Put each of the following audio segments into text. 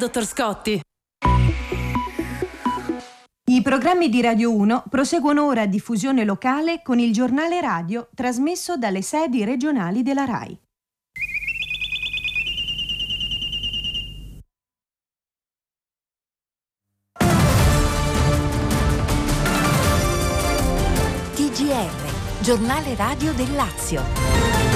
dottor Scotti. I programmi di Radio 1 proseguono ora a diffusione locale con il giornale radio trasmesso dalle sedi regionali della RAI. TGR, giornale radio del Lazio.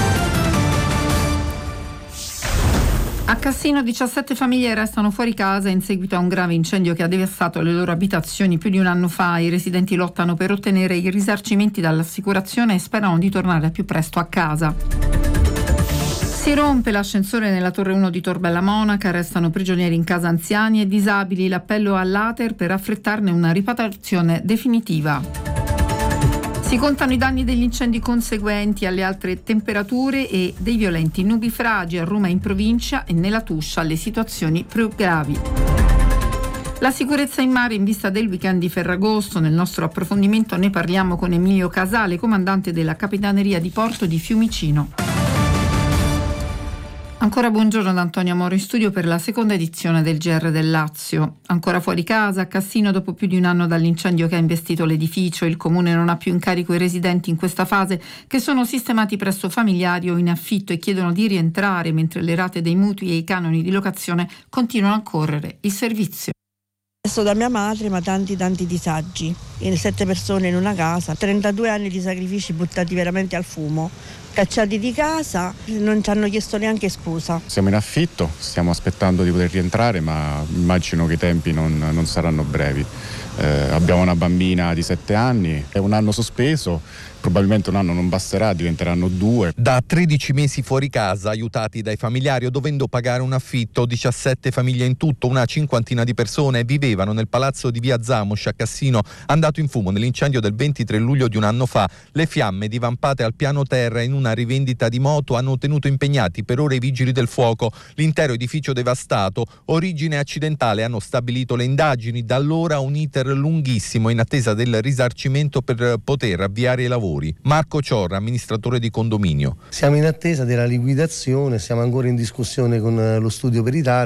A Cassino 17 famiglie restano fuori casa in seguito a un grave incendio che ha devastato le loro abitazioni più di un anno fa. I residenti lottano per ottenere i risarcimenti dall'assicurazione e sperano di tornare al più presto a casa. Si rompe l'ascensore nella Torre 1 di Tor Bella Monaca, restano prigionieri in casa anziani e disabili. L'appello all'Ater per affrettarne una ripatriazione definitiva. Si contano i danni degli incendi conseguenti alle alte temperature e dei violenti nubifragi a Roma in provincia e nella Tuscia le situazioni più gravi. La sicurezza in mare in vista del weekend di Ferragosto. Nel nostro approfondimento ne parliamo con Emilio Casale, comandante della Capitaneria di Porto di Fiumicino. Ancora buongiorno da Antonio Moro in studio per la seconda edizione del GR del Lazio. Ancora fuori casa, a Cassino dopo più di un anno dall'incendio che ha investito l'edificio, il comune non ha più in carico i residenti in questa fase che sono sistemati presso familiari o in affitto e chiedono di rientrare mentre le rate dei mutui e i canoni di locazione continuano a correre. Il servizio. Adesso da mia madre, ma tanti disagi. 7 persone in una casa, 32 anni di sacrifici buttati veramente al fumo. Cacciati di casa, non ci hanno chiesto neanche scusa. Siamo in affitto, stiamo aspettando di poter rientrare, ma immagino che i tempi non saranno brevi. Abbiamo una bambina di 7 anni, è un anno sospeso, probabilmente un anno non basterà, diventeranno 2. Da 13 mesi fuori casa, aiutati dai familiari o dovendo pagare un affitto, 17 famiglie in tutto, una cinquantina di persone vivevano nel palazzo di via Zamosh a Cassino, andato in fumo nell'incendio del 23 luglio di un anno fa. Le fiamme divampate al piano terra in una rivendita di moto hanno tenuto impegnati per ore i vigili del fuoco. L'intero edificio devastato, origine accidentale, hanno stabilito le indagini. Da allora un iter lunghissimo in attesa del risarcimento per poter avviare i lavori. Marco Ciorra, amministratore di condominio. Siamo in attesa della liquidazione, siamo ancora in discussione con lo studio peritale.